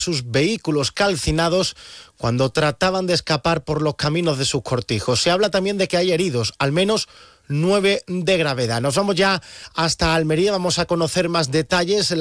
sus vehículos calcinados cuando trataban de escapar por los caminos de sus cortijos. Se habla también de que hay heridos, al menos 9 de gravedad. Nos vamos ya hasta Almería, vamos a conocer más detalles.